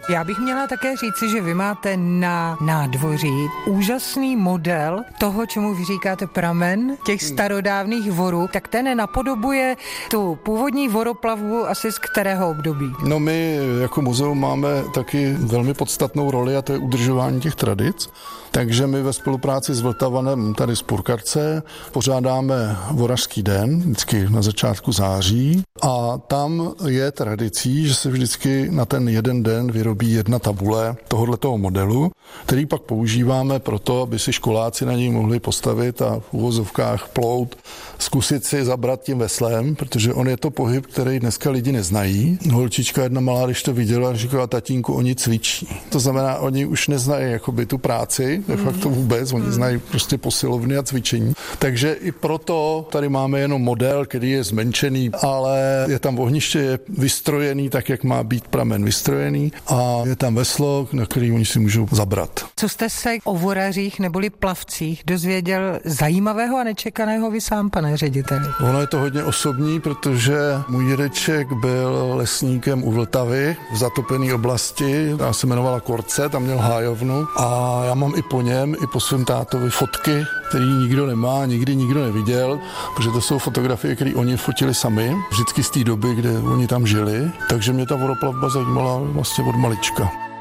Já bych měla také říci, že vy máte na nádvoří úžasný model toho, čemu vy říkáte pramen, těch starodávných vorů, tak ten napodobuje tu původní voroplavbu asi z kterého období? No my jako muzeum máme taky velmi podstatnou roli a to je udržování těch tradic. Takže my ve spolupráci s Vltavanem tady z Purkarce pořádáme Vorařský den, vždycky na začátku září. A tam je tradicí, že se vždycky na ten jeden den vyrobí jedna tabule tohoto modelu, který pak používáme proto, aby si školáci na něj mohli postavit a v uvozovkách plout, zkusit si zabrat tím veslem, protože on je to pohyb, který dneska lidi neznají. Holčička jedna malá, když to viděla, říkala: tatínku, oni cvičí. To znamená, oni už neznají jakoby tu práci, de facto vůbec, oni znají prostě posilovny a cvičení. Takže i proto tady máme jenom model, který je zmenšený, ale je tam ohniště, je vystrojený tak, jak má být pramen vystrojený a je tam veslo, na který oni si můžou zabrat. Co jste se o vorařích neboli plavcích dozvěděl zajímavého a nečekaného vy sám, pane řediteli? Ono je to hodně osobní, protože můj dědeček byl lesníkem u Vltavy v zatopené oblasti, ta se jmenovala Korce, tam měl hájovnu a já mám i po něm, i po svém tátovi fotky, který nikdo nemá, nikdy nikdo neviděl, protože to jsou fotografie, které oni fotili sami, vždycky z té doby, kde oni tam žili, takže mě ta voroplavba zajímala vlastně od malička.